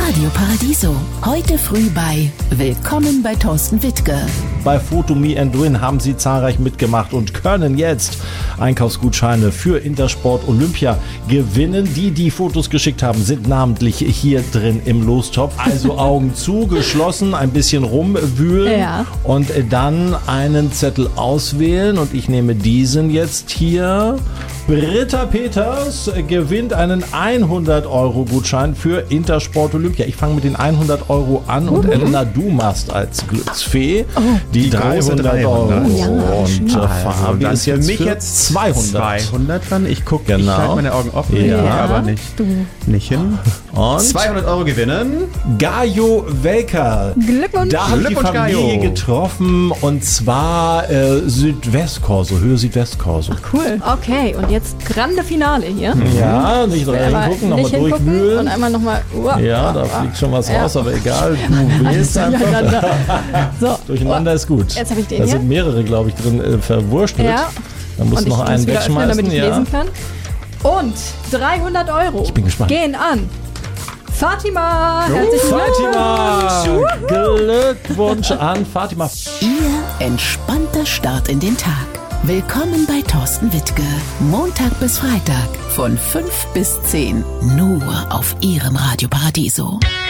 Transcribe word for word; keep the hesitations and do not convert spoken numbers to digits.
Radio Paradiso. Heute früh bei Willkommen bei Thorsten Wittke. Bei Photo Me and Win haben Sie zahlreich mitgemacht und können jetzt Einkaufsgutscheine für Intersport Olympia gewinnen. Die, die Fotos geschickt haben, sind namentlich hier drin im Lostopf. Also Augen zu, geschlossen, ein bisschen rumwühlen Ja. und dann einen Zettel auswählen. Und ich nehme diesen jetzt hier. Britta Peters gewinnt einen hundert Euro Gutschein für Intersport Olympia. Ich fange mit den hundert Euro an und Elena, du machst als Glücksfee die dreihundert Euro. Ja, und schön. äh, Fabi dann ist für jetzt mich für jetzt zweihundert. zweihundert dran. Ich gucke, Genau. ich halte meine Augen offen, Ja. ich gucke aber nicht, nicht hin. Und zweihundert Euro gewinnen. Gajo Welker. Glückwunsch. Da habe ich die Glückwunsch, Familie Gajo. getroffen und zwar äh, Südwestkorso, Höhe Südwestkorso. Cool. Okay, und jetzt grande Finale hier. Ja, nicht Einmal reingucken, nicht nochmal hingucken durchwühlen. Und einmal nochmal. Uh, Ja, da uh, fliegt schon was ja. raus, aber egal, du wählst einfach. Durcheinander. So. Durcheinander ist gut. Jetzt habe ich den Da hier. sind mehrere, glaube ich, drin äh, verwurstelt. Ja. Da musst Und du ich noch muss einen wieder öffnen, wegschmeißen. damit ich ja. lesen kann. Und dreihundert Euro Ich bin gespannt. gehen an Fatima. Herzlichen Fatima! Glückwunsch. Glückwunsch an Fatima. Ihr entspannter Start in den Tag. Willkommen bei Thorsten Wittke. Montag bis Freitag von fünf bis zehn. Nur auf Ihrem Radio Paradiso.